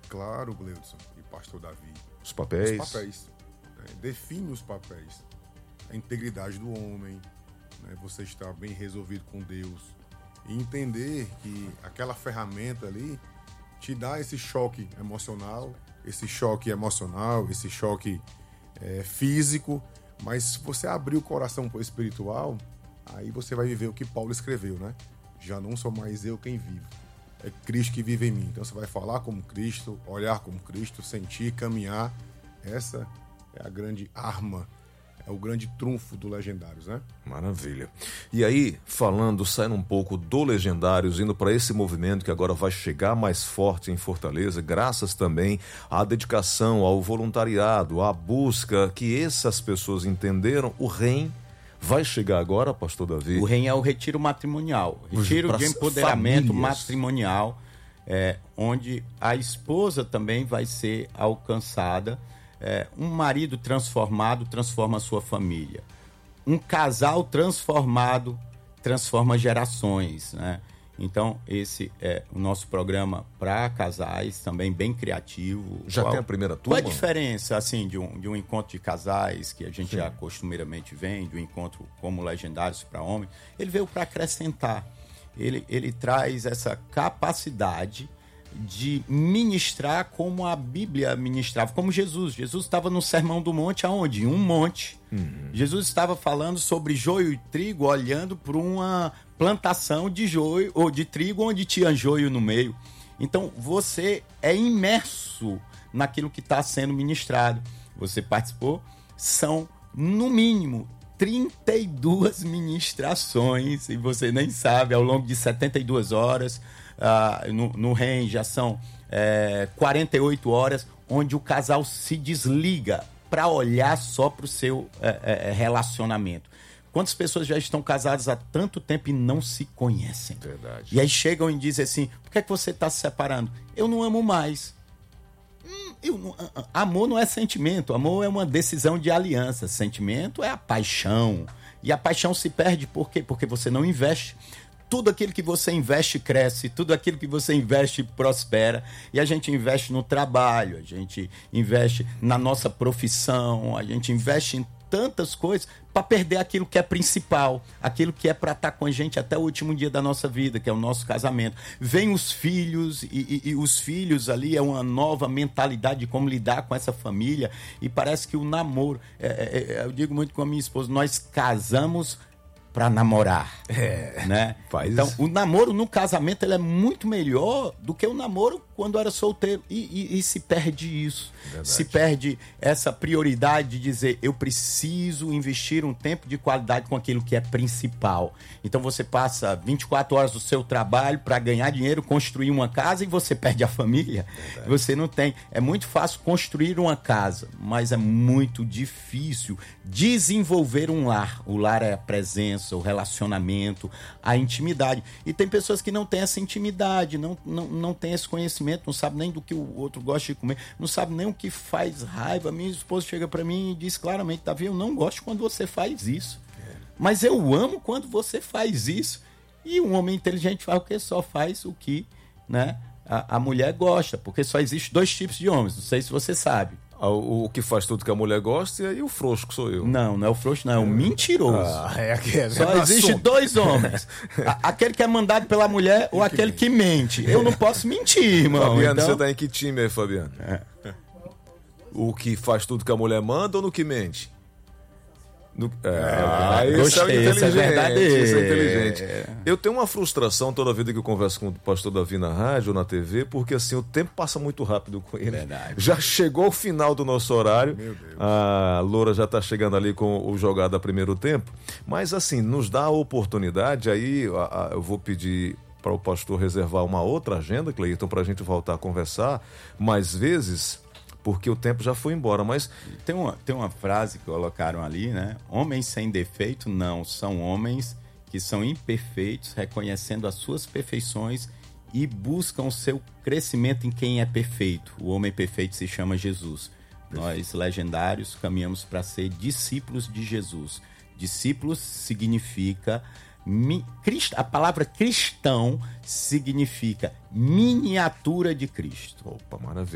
claro, Gleudson e pastor Davi. Os papéis. Os papéis. Define os papéis. A integridade do homem, né? Você estar bem resolvido com Deus. E entender que aquela ferramenta ali te dá esse choque emocional, esse choque físico, mas se você abrir o coração para o espiritual, aí você vai viver o que Paulo escreveu, né? Já não sou mais eu quem vivo, é Cristo que vive em mim. Então você vai falar como Cristo, olhar como Cristo, sentir, caminhar. Essa é a grande arma, é o grande trunfo do Legendários, né? Maravilha. E aí, saindo um pouco do Legendários, indo para esse movimento que agora vai chegar mais forte em Fortaleza, graças também à dedicação, ao voluntariado, à busca que essas pessoas entenderam, o REM vai chegar agora, pastor Davi? O REM é o retiro matrimonial, retiro de empoderamento matrimonial, onde a esposa também vai ser alcançada. Um marido transformado transforma a sua família. Um casal transformado transforma gerações, né? Então, esse é o nosso programa para casais, também bem criativo. Já tem a primeira turma? Qual a diferença, assim, de um encontro de casais, que a gente já costumeiramente vem, de um encontro como Legendários para homens? Ele veio para acrescentar. Ele traz essa capacidade de ministrar como a Bíblia ministrava, como Jesus. Jesus estava no Sermão do Monte, aonde? Em um monte. Jesus estava falando sobre joio e trigo, olhando para uma plantação de joio ou de trigo onde tinha joio no meio. Então, você é imerso naquilo que está sendo ministrado. Você participou, são, no mínimo, 32 ministrações, e você nem sabe, ao longo de 72 horas, no REM já são 48 horas, onde o casal se desliga para olhar só para o seu relacionamento. Quantas pessoas já estão casadas há tanto tempo e não se conhecem? Verdade. E aí chegam e dizem assim, por que é que você está se separando? Eu não amo mais. Amor não é sentimento, amor é uma decisão de aliança. Sentimento é a paixão. E a paixão se perde por quê? Porque você não investe. Tudo aquilo que você investe cresce, tudo aquilo que você investe prospera. E a gente investe no trabalho, a gente investe na nossa profissão, a gente investe em tantas coisas para perder aquilo que é principal, aquilo que é para estar com a gente até o último dia da nossa vida, que é o nosso casamento. Vem os filhos e os filhos ali é uma nova mentalidade de como lidar com essa família, e parece que o namoro, eu digo muito com a minha esposa, nós casamos para namorar, né? Então, o namoro no casamento ele é muito melhor do que o namoro quando era solteiro, e se perde isso. Verdade. Se perde essa prioridade de dizer, eu preciso investir um tempo de qualidade com aquilo que é principal. Então você passa 24 horas do seu trabalho para ganhar dinheiro, construir uma casa, e você perde a família. Verdade. Você não tem. É muito fácil construir uma casa, mas é muito difícil desenvolver um lar. O lar é a presença, o relacionamento, a intimidade. E tem pessoas que não têm essa intimidade, não têm esse conhecimento, não sabe nem do que o outro gosta de comer, não sabe nem o que faz raiva. Minha esposa chega para mim e diz claramente, Davi, eu não gosto quando você faz isso, mas eu amo quando você faz isso. E um homem inteligente faz o que? Só faz o que, né, a mulher gosta, porque só existe 2 tipos de homens, não sei se você sabe. O que faz tudo que a mulher gosta, e aí o frouxo que sou eu. Não é o frouxo, não, é o mentiroso. Só existe assunto. 2 homens. Aquele que é mandado pela mulher ou aquele que mente. Eu não posso mentir, irmão. Fabiano, então... você tá em que time aí, Fabiano? O que faz tudo que a mulher manda ou no que mente? Isso é inteligente, isso é inteligente. Eu tenho uma frustração toda vida que eu converso com o pastor Davi na rádio ou na TV, porque assim, o tempo passa muito rápido com ele. Verdade. Já chegou o final do nosso horário. Meu Deus. A Loura já está chegando ali com o jogado a primeiro tempo. Mas assim, nos dá a oportunidade, aí eu vou pedir para o pastor reservar uma outra agenda, Cleiton, para a gente voltar a conversar mais vezes, porque o tempo já foi embora, mas... Tem uma frase que colocaram ali, né? Homens sem defeito não, são homens que são imperfeitos, reconhecendo as suas perfeições e buscam o seu crescimento em quem é perfeito. O homem perfeito se chama Jesus. Nós, Legendários, caminhamos para ser discípulos de Jesus. Discípulos significa... A palavra cristão significa miniatura de Cristo. Opa, maravilha.